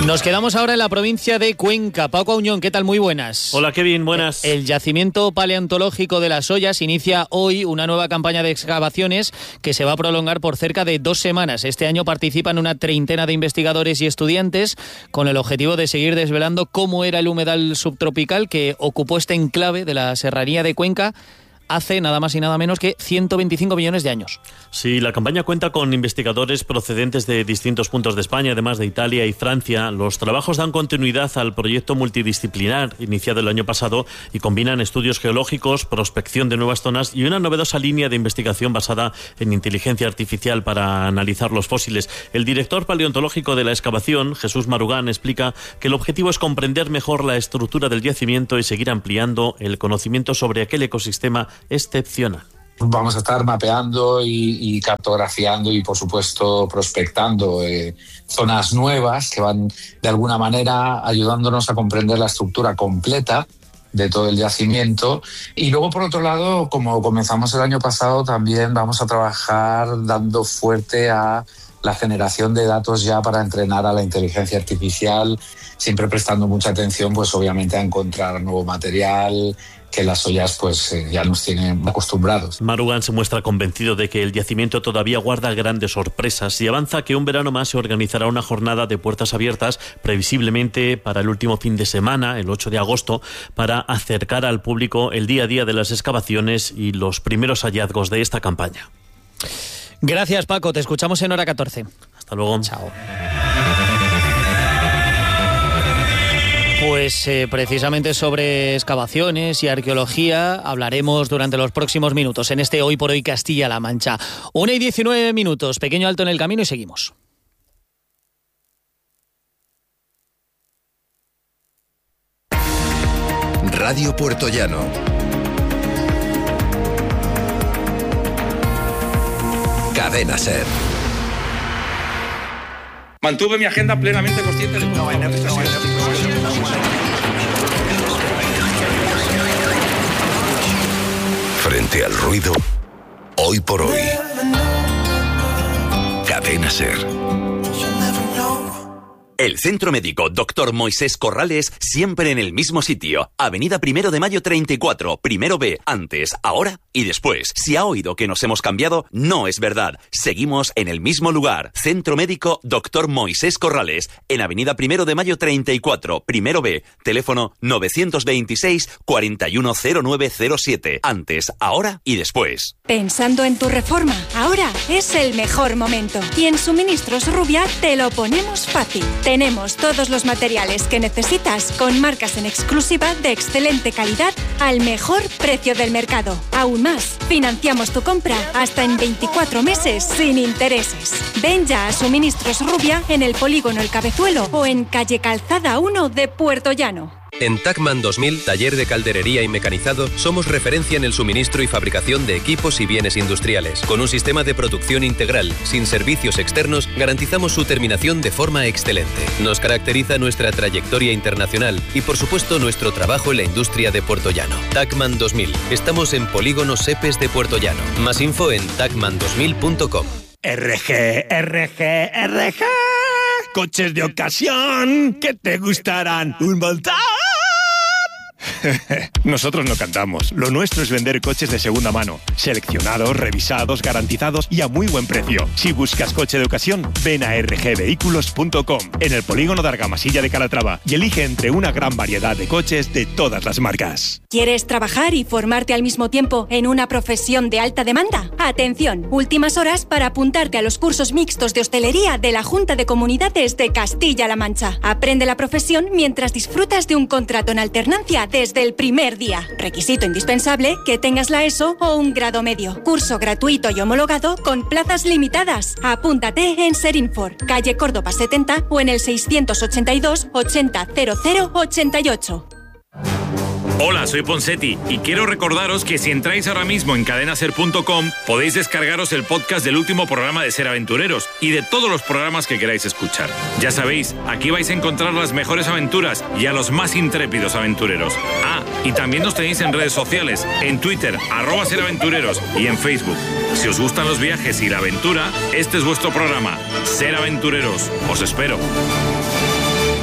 Nos quedamos ahora en la provincia de Cuenca. Paco Auñón, ¿qué tal? Muy buenas. Hola Kevin, buenas. El yacimiento paleontológico de Las Ollas inicia hoy una nueva campaña de excavaciones que se va a prolongar por cerca de 2 semanas. Este año participan una treintena de investigadores y estudiantes con el objetivo de seguir desvelando cómo era el humedal subtropical que ocupó este enclave de la Serranía de Cuenca hace nada más y nada menos que 125 millones de años. Sí, la campaña cuenta con investigadores procedentes de distintos puntos de España, además de Italia y Francia. Los trabajos dan continuidad al proyecto multidisciplinar iniciado el año pasado y combinan estudios geológicos, prospección de nuevas zonas y una novedosa línea de investigación basada en inteligencia artificial para analizar los fósiles. El director paleontológico de la excavación, Jesús Marugán, explica que el objetivo es comprender mejor la estructura del yacimiento y seguir ampliando el conocimiento sobre aquel ecosistema excepcional. Vamos a estar mapeando y cartografiando y, por supuesto, prospectando zonas nuevas que van, de alguna manera, ayudándonos a comprender la estructura completa de todo el yacimiento. Y luego, por otro lado, como comenzamos el año pasado, también vamos a trabajar dando fuerte a la generación de datos ya para entrenar a la inteligencia artificial, siempre prestando mucha atención, pues obviamente, a encontrar nuevo material, que Las Ollas pues ya nos tienen acostumbrados. Marugán se muestra convencido de que el yacimiento todavía guarda grandes sorpresas y avanza que un verano más se organizará una jornada de puertas abiertas, previsiblemente para el último fin de semana, el 8 de agosto, para acercar al público el día a día de las excavaciones y los primeros hallazgos de esta campaña. Gracias, Paco. Te escuchamos en hora 14. Hasta luego. Chao. Pues precisamente sobre excavaciones y arqueología hablaremos durante los próximos minutos en este Hoy por Hoy Castilla-La Mancha. 1:19, pequeño alto en el camino y seguimos. Radio Puertollano. Cadena SER. Mantuve mi agenda plenamente consciente de Frente al ruido, hoy por hoy. Cadena SER. El Centro Médico Dr. Moisés Corrales, siempre en el mismo sitio. Avenida 1 de Mayo 34, primero B, antes, ahora y después. Si ha oído que nos hemos cambiado, no es verdad. Seguimos en el mismo lugar. Centro Médico Dr. Moisés Corrales, en Avenida 1 de Mayo 34, primero B. Teléfono 926 410907. Antes, ahora y después. Pensando en tu reforma, ahora es el mejor momento. Y en Suministros Rubia te lo ponemos fácil. Tenemos todos los materiales que necesitas con marcas en exclusiva de excelente calidad al mejor precio del mercado. Aún más, financiamos tu compra hasta en 24 meses sin intereses. Ven ya a Suministros Rubia en el Polígono El Cabezuelo o en calle Calzada 1 de Puertollano. En Tacman 2000, taller de calderería y mecanizado, somos referencia en el suministro y fabricación de equipos y bienes industriales. Con un sistema de producción integral, sin servicios externos, garantizamos su terminación de forma excelente. Nos caracteriza nuestra trayectoria internacional y, por supuesto, nuestro trabajo en la industria de Puertollano. Tacman 2000. Estamos en Polígono Sepes de Puertollano. Más info en tacman2000.com. RG. Coches de ocasión que te gustarán un montón. Nosotros no cantamos. Lo nuestro es vender coches de segunda mano, seleccionados, revisados, garantizados y a muy buen precio. Si buscas coche de ocasión, ven a rgvehículos.com, en el polígono de Argamasilla de Calatrava, y elige entre una gran variedad de coches de todas las marcas. ¿Quieres trabajar y formarte al mismo tiempo en una profesión de alta demanda? Atención, últimas horas para apuntarte a los cursos mixtos de hostelería de la Junta de Comunidades de Castilla-La Mancha. Aprende la profesión mientras disfrutas de un contrato en alternancia desde el primer día. Requisito indispensable que tengas la ESO o un grado medio. Curso gratuito y homologado con plazas limitadas. Apúntate en Serinfor, calle Córdoba 70 o en el 682 80 00 88. Hola, soy Ponseti y quiero recordaros que si entráis ahora mismo en cadenaser.com podéis descargaros el podcast del último programa de Ser Aventureros y de todos los programas que queráis escuchar. Ya sabéis, aquí vais a encontrar las mejores aventuras y a los más intrépidos aventureros. Ah, y también nos tenéis en redes sociales, en Twitter, @seraventureros y en Facebook. Si os gustan los viajes y la aventura, este es vuestro programa, Ser Aventureros. Os espero.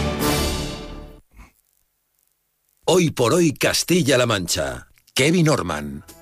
Hoy por hoy Castilla-La Mancha. Kevin Orman.